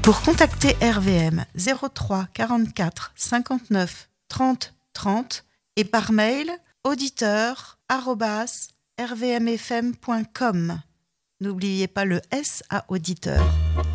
Pour contacter RVM 03 44 59 30 30 et par mail auditeur@rvmfm.com. N'oubliez pas le S à auditeur.